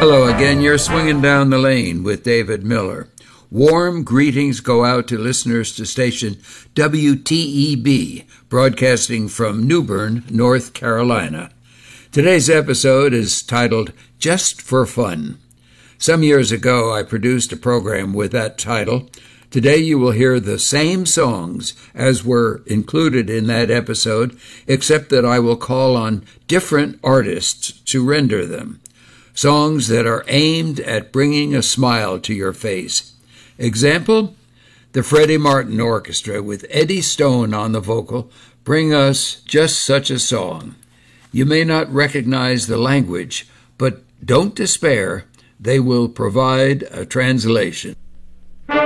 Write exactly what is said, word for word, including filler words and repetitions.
Hello again, you're swinging down the lane with David Miller. Warm greetings go out to listeners to station W T E B, broadcasting from New Bern, North Carolina. Today's episode is titled Just for Fun. Some years ago, I produced a program with that title. Today you will hear the same songs as were included in that episode, except that I will call on different artists to render them. Songs that are aimed at bringing a smile to your face. Example, the Freddie Martin Orchestra with Eddie Stone on the vocal bring us Just Such a Song. You may not recognize the language, but don't despair. They will provide a translation.